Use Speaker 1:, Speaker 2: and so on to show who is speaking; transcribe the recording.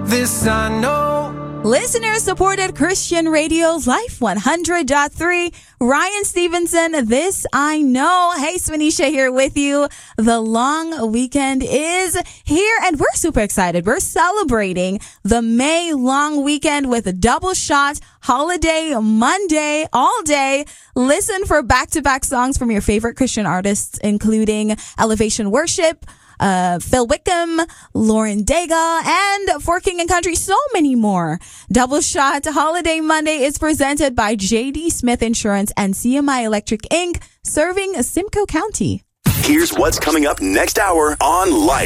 Speaker 1: This I know.
Speaker 2: Listener-supported Christian Radio Life 100.3. Ryan Stevenson, This I Know. Hey, Swanisha here with you. The long weekend is here and we're super excited. We're celebrating the May long weekend with a double shot holiday Monday all day. Listen for back-to-back songs from your favorite Christian artists, including Elevation Worship, Phil Wickham, Lauren Daigle, and For King and Country, so many more. Double Shot Holiday Monday is presented by JD Smith Insurance and CMI Electric Inc., serving Simcoe County.
Speaker 3: Here's what's coming up next hour on Life.